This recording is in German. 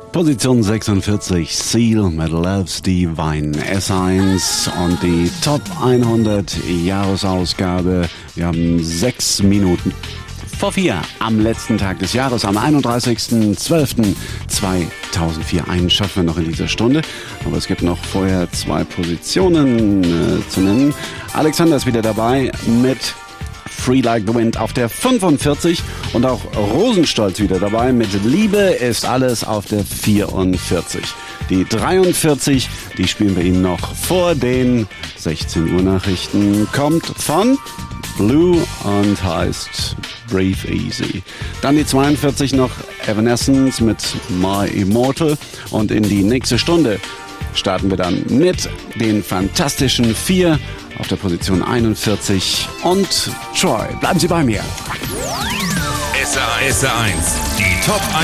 Position 46, Seal mit Love's Divine, S1 und die Top 100 Jahresausgabe. Wir haben 6 Minuten vor 4 am letzten Tag des Jahres, am 31.12.2004. Einen schaffen wir noch in dieser Stunde, aber es gibt noch vorher 2 Positionen zu nennen. Alexander ist wieder dabei mit Free Like the Wind auf der 45 und auch Rosenstolz wieder dabei mit Liebe ist alles auf der 44. Die 43, die spielen wir Ihnen noch vor den 16 Uhr Nachrichten, kommt von Blue und heißt Breathe Easy. Dann die 42 noch Evanescence mit My Immortal und in die nächste Stunde starten wir dann mit den fantastischen 4 auf der Position 41 und Troy. Bleiben Sie bei mir. SR1, die Top